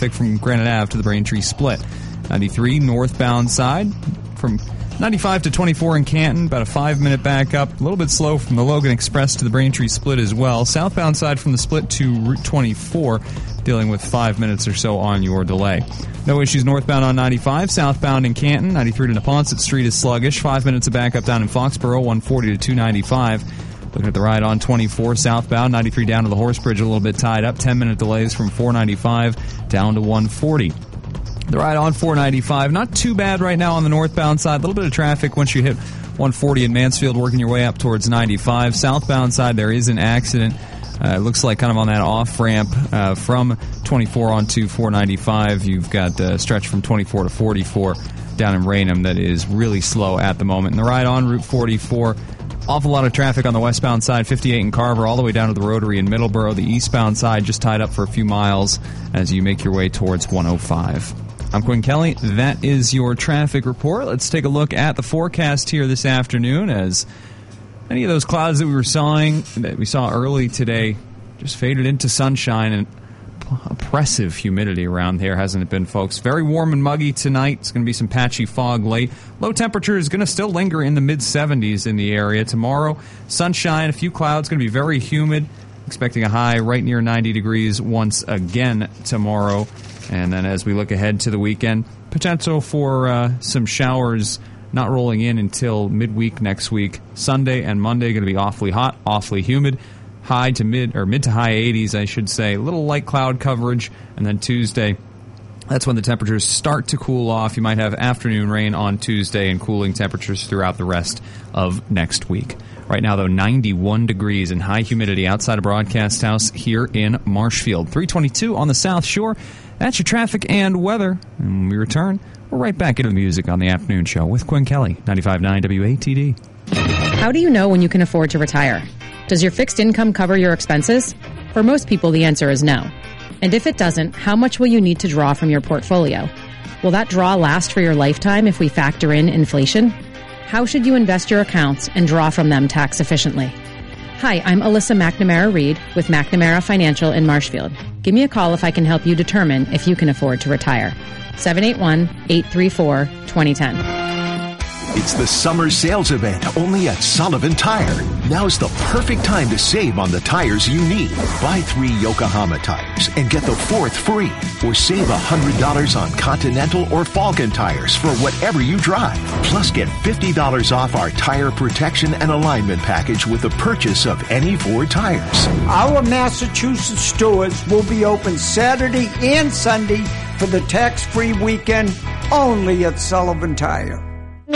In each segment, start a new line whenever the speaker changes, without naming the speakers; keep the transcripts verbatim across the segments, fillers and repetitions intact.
traffic from Granite Ave to the Braintree Split. ninety-three northbound side from ninety-five to twenty-four in Canton, about a five-minute backup. A little bit slow from the Logan Express to the Braintree Split as well. Southbound side from the Split to Route twenty-four, dealing with five minutes or so on your delay. No issues northbound on ninety-five. Southbound in Canton, ninety-three to Neponset Street is sluggish. Five minutes of backup down in Foxborough, one forty to two ninety-five. Looking at the ride on twenty-four southbound, ninety-three down to the Horse Bridge, a little bit tied up. ten-minute delays from four ninety-five down to one forty. The ride on four ninety-five, not too bad right now on the northbound side. A little bit of traffic once you hit one forty in Mansfield, working your way up towards ninety-five. Southbound side, there is an accident. Uh, it looks like kind of on that off-ramp uh, from twenty-four onto four ninety-five. You've got a stretch from twenty-four to forty-four down in Raynham that is really slow at the moment. And the ride on Route forty-four, awful lot of traffic on the westbound side, fifty-eight in Carver, all the way down to the Rotary in Middleborough. The eastbound side just tied up for a few miles as you make your way towards one oh five. I'm Quinn Kelly. That is your traffic report. Let's take a look at the forecast here this afternoon, as many of those clouds that we were sawing, that we saw early today, just faded into sunshine, and oppressive humidity around here, hasn't it been, folks? Very warm and muggy tonight. It's going to be some patchy fog late. Low temperature is going to still linger in the mid seventies in the area. Tomorrow, sunshine, a few clouds, going to be very humid. Expecting a high right near ninety degrees once again tomorrow. And then as we look ahead to the weekend, potential for uh, some showers not rolling in until midweek next week. Sunday and Monday going to be awfully hot, awfully humid. High to mid, or mid to high eighties, I should say. A little light cloud coverage. And then Tuesday, that's when the temperatures start to cool off. You might have afternoon rain on Tuesday and cooling temperatures throughout the rest of next week. Right now, though, ninety-one degrees and high humidity outside of Broadcast House here in Marshfield. three twenty-two on the South Shore. That's your traffic and weather. And when we return, we're right back into the music on the afternoon show with Quinn Kelly, ninety-five point nine W A T D.
How do you know when you can afford to retire? Does your fixed income cover your expenses? For most people, the answer is no. And if it doesn't, how much will you need to draw from your portfolio? Will that draw last for your lifetime if we factor in inflation? How should you invest your accounts and draw from them tax efficiently? Hi, I'm Alyssa McNamara-Reed with McNamara Financial in Marshfield. Give me a call if I can help you determine if you can afford to retire. seven eight one, eight three four, two zero one zero.
It's the summer sales event only at Sullivan Tire. Now's the perfect time to save on the tires you need. Buy three Yokohama tires and get the fourth free. Or save one hundred dollars on Continental or Falcon tires for whatever you drive. Plus get fifty dollars off our tire protection and alignment package with the purchase of any Ford tires.
Our Massachusetts stores will be open Saturday and Sunday for the tax-free weekend only at Sullivan Tire.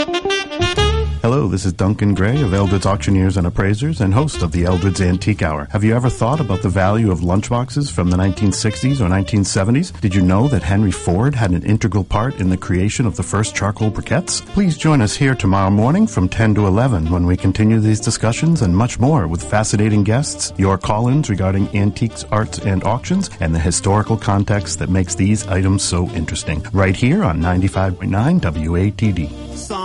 Hello, this is Duncan Gray of Eldred's Auctioneers and Appraisers and host of the Eldred's Antique Hour. Have you ever thought about the value of lunchboxes from the nineteen sixties or nineteen seventies? Did you know that Henry Ford had an integral part in the creation of the first charcoal briquettes? Please join us here tomorrow morning from ten to eleven when we continue these discussions and much more with fascinating guests, your call-ins regarding antiques, arts, and auctions, and the historical context that makes these items so interesting. Right here on ninety-five point nine W A T D.